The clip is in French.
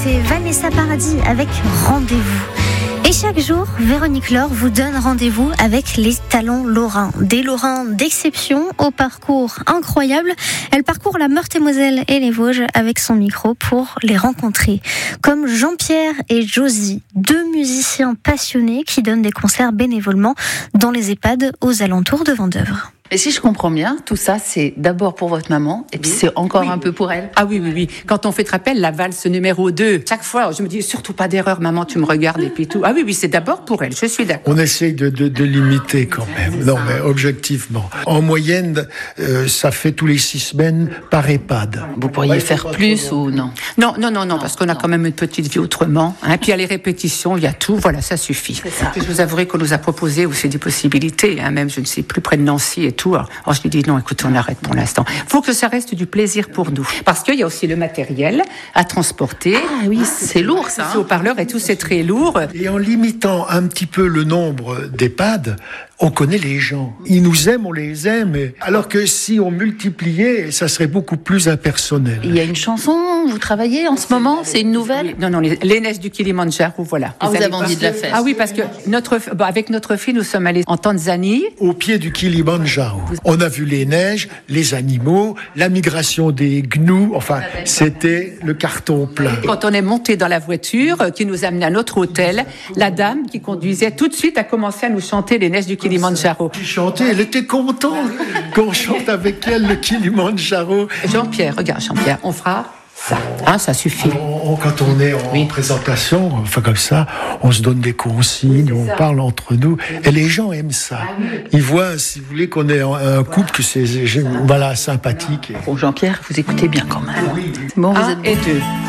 C'était Vanessa Paradis avec Rendez-vous. Et chaque jour, Véronique Laure vous donne rendez-vous avec les talents lorrains. Des Lorrains d'exception au parcours incroyable. Elle parcourt la Meurthe-et-Moselle et les Vosges avec son micro pour les rencontrer. Comme Jean-Pierre et Josie, deux musiciens passionnés qui donnent des concerts bénévolement dans les EHPAD aux alentours de Vendeuvre. Et si je comprends bien, tout ça, c'est d'abord pour votre maman, et puis c'est encore un peu pour elle. Ah oui. Quand on fait, te rappelles, la valse numéro 2, chaque fois, je me dis, surtout pas d'erreur, maman, tu me regardes, et puis tout. Ah oui, c'est d'abord pour elle, je suis d'accord. On essaye de limiter quand même. Non, mais objectivement. En moyenne, ça fait tous les 6 semaines par EHPAD. Vous pourriez faire plus ou non? Non, parce qu'on a quand même une petite vie autrement. Hein. Puis il y a les répétitions, il y a tout, voilà, ça suffit. Puis je vous avouerai qu'on nous a proposé aussi des possibilités, hein, même, je ne sais plus, près de Nancy et tout. Alors je lui dis non, écoute, on arrête pour l'instant. Il faut que ça reste du plaisir pour nous. Parce qu'il y a aussi le matériel à transporter. Ah oui, c'est lourd ça. Les haut-parleurs et tout, c'est très lourd. Et en limitant un petit peu le nombre d'EHPAD, on connaît les gens. Ils nous aiment, on les aime. Alors que si on multipliait, ça serait beaucoup plus impersonnel. Il y a une chanson, vous travaillez en ce moment, c'est une nouvelle? Non, les neiges du Kilimandjaro, voilà. Ah, vous avez envie de la faire? Ah oui, parce que avec notre fille, nous sommes allés en Tanzanie. Au pied du Kilimandjaro. On a vu les neiges, les animaux, la migration des gnous. Enfin, c'était le carton plein. Quand on est monté dans la voiture qui nous amenait à notre hôtel, la dame qui conduisait tout de suite a commencé à nous chanter les neiges du Kilimandjaro. Qui chantait, elle était contente qu'on chante avec elle le Kilimandjaro. Jean-Pierre, regarde Jean-Pierre, on fera ça. Hein, ça suffit. Quand on est en présentation, enfin comme ça, on se donne des consignes, on parle entre nous, et les gens aiment ça. Ils voient, si vous voulez, qu'on est un couple, que c'est sympathique. Bon, Jean-Pierre, vous écoutez bien quand même. Bon, vous êtes 1 et 2.